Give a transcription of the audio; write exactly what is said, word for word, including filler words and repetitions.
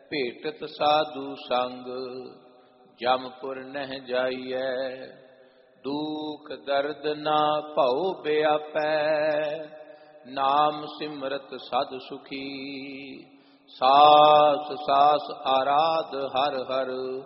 ਭੇਟਤ ਸਾਧੂ ਸੰਗ, ਜਮਪੁਰ ਨਹਿ ਜਾਈਐ। ਦੁਖ ਦਰਦ ਨਾ ਭਉ ਬਿਆਪੈ, ਨਾਮ ਸਿਮਰਤ ਸਦ ਸੁਖੀ। ਸਾਸ ਸਾਸ ਆਰਾਧ ਹਰ ਹਰ,